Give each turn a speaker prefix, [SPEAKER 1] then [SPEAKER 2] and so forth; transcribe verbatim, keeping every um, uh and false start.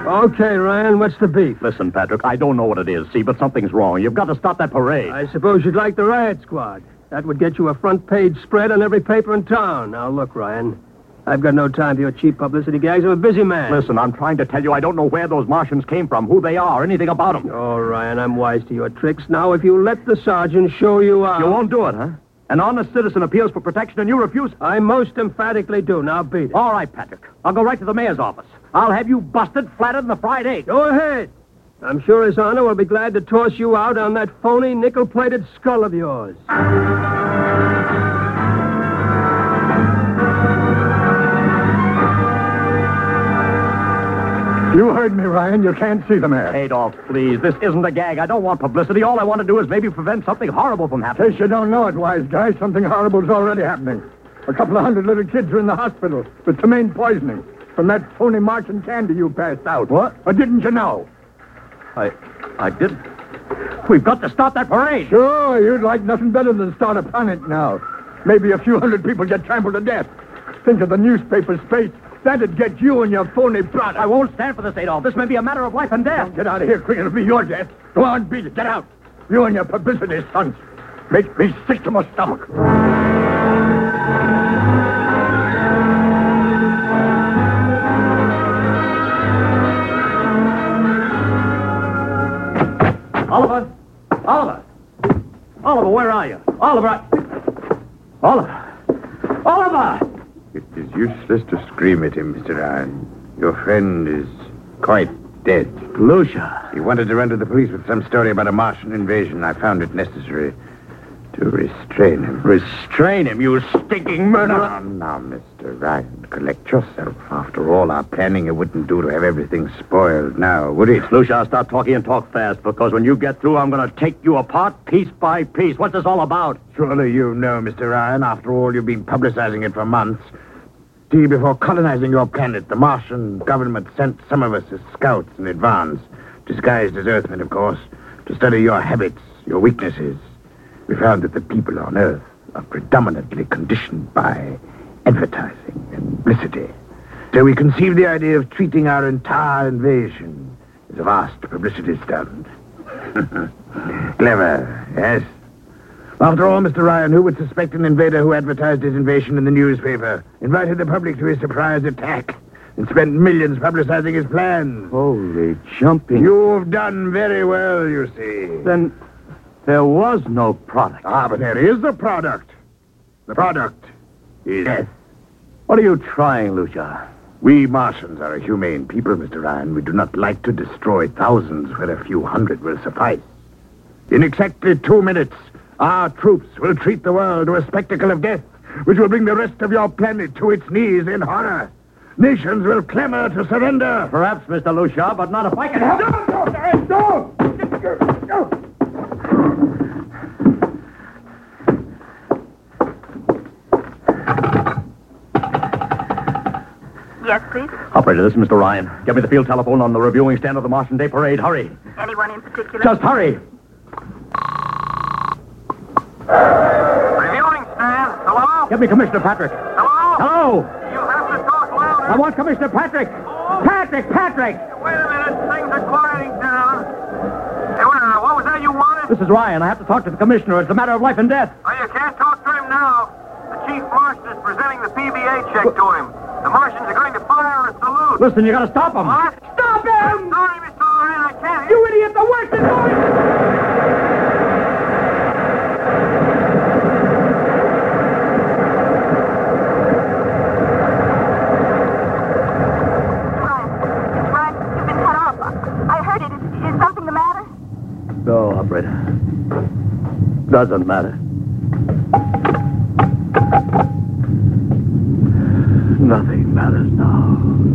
[SPEAKER 1] Okay, Ryan, what's the beef?
[SPEAKER 2] Listen, Patrick, I don't know what it is, see, but something's wrong. You've got to stop that parade.
[SPEAKER 1] I suppose you'd like the riot squad. That would get you a front-page spread on every paper in town. Now, look, Ryan, I've got no time for your cheap publicity gags. I'm a busy man.
[SPEAKER 2] Listen, I'm trying to tell you I don't know where those Martians came from, who they are, anything about them.
[SPEAKER 1] Oh, Ryan, I'm wise to your tricks. Now, if you let the sergeant show you out...
[SPEAKER 2] You won't do it, huh? An honest citizen appeals for protection and you refuse?
[SPEAKER 1] I most emphatically do. Now, beat it.
[SPEAKER 2] All right, Patrick. I'll go right to the mayor's office. I'll have you busted flatter than the fried egg.
[SPEAKER 1] Go ahead. I'm sure His Honor will be glad to toss you out on that phony nickel-plated skull of yours.
[SPEAKER 3] You heard me, Ryan. You can't see the mayor.
[SPEAKER 2] Adolf, please. This isn't a gag. I don't want publicity. All I want to do is maybe prevent something horrible from
[SPEAKER 3] In
[SPEAKER 2] happening.
[SPEAKER 3] case you don't know it, wise guy, something horrible's already happening. A couple of hundred little kids are in the hospital with tomaine poisoning from that phony Martian candy you passed out.
[SPEAKER 2] What?
[SPEAKER 3] Or didn't you know?
[SPEAKER 2] I... I didn't. We've got to stop that parade.
[SPEAKER 3] Sure, you'd like nothing better than start a panic now. Maybe a few hundred people get trampled to death. Think of the newspaper space. That'd get you and your phony product.
[SPEAKER 2] I won't stand for this, Adolf. This may be a matter of life and death.
[SPEAKER 3] Don't get out of here quick. It'll be your death. Go on, beat it. Get out. You and your publicity stunts make me sick to my stomach.
[SPEAKER 2] Oliver! Oliver! Oliver, where are you? Oliver! I... Oliver! Oliver!
[SPEAKER 4] It is useless to scream at him, Mister Ryan. Your friend is quite dead.
[SPEAKER 2] Lucia.
[SPEAKER 4] He wanted to run to the police with some story about a Martian invasion. I found it necessary to restrain him.
[SPEAKER 2] Restrain him, you stinking murderer.
[SPEAKER 4] Now, now, Mister Ryan, collect yourself. After all our planning, it wouldn't do to have everything spoiled now, would it?
[SPEAKER 2] Lucia, I'll stop talking and talk fast, because when you get through, I'm going to take you apart piece by piece. What's this all about?
[SPEAKER 4] Surely you know, Mister Ryan. After all, you've been publicizing it for months. See, before colonizing your planet, the Martian government sent some of us as scouts in advance, disguised as Earthmen, of course, to study your habits, your weaknesses. We found that the people on Earth are predominantly conditioned by advertising and publicity. So we conceived the idea of treating our entire invasion as a vast publicity stunt. Clever, yes? After all, Mister Ryan, who would suspect an invader who advertised his invasion in the newspaper, invited the public to his surprise attack, and spent millions publicizing his plans?
[SPEAKER 2] Holy jumping.
[SPEAKER 4] You've done very well, you see.
[SPEAKER 2] Then there was no product.
[SPEAKER 4] Ah, but there is a product. The product is death.
[SPEAKER 2] What are you trying, Lucia?
[SPEAKER 4] We Martians are a humane people, Mister Ryan. We do not like to destroy thousands where a few hundred will suffice. In exactly two minutes, our troops will treat the world to a spectacle of death, which will bring the rest of your planet to its knees in horror. Nations will clamor to surrender.
[SPEAKER 2] Perhaps, Mister Lucia, but not if I can help.
[SPEAKER 4] Don't! Don't! Don't!
[SPEAKER 5] Yes, please.
[SPEAKER 2] Operator, this is Mister Ryan. Get me the field telephone on the reviewing stand of the Martian Day Parade. Hurry.
[SPEAKER 5] Anyone in particular?
[SPEAKER 2] Just hurry.
[SPEAKER 6] Reviewing stand. Hello?
[SPEAKER 2] Get me Commissioner Patrick.
[SPEAKER 6] Hello?
[SPEAKER 2] Hello.
[SPEAKER 6] You have to talk louder.
[SPEAKER 2] I want Commissioner Patrick. Patrick, Patrick.
[SPEAKER 6] Wait a minute. Things are quieting down. Hey, what, uh, what was that you wanted?
[SPEAKER 2] This is Ryan. I have to talk to the commissioner. It's a matter of life and death.
[SPEAKER 6] Oh, you can't talk to him now. The Chief Martian is presenting the P B A check to him. The Martians are going to fire a salute.
[SPEAKER 2] Listen, you got to stop him.
[SPEAKER 6] What?
[SPEAKER 2] Stop him!
[SPEAKER 6] Sorry, Mister Ryan, I can't.
[SPEAKER 2] You idiot! The worst is going.
[SPEAKER 5] Ryan, Ryan, you've been cut off. I heard it. Is, is something the matter?
[SPEAKER 2] No, operator. Doesn't matter. Nothing matters now.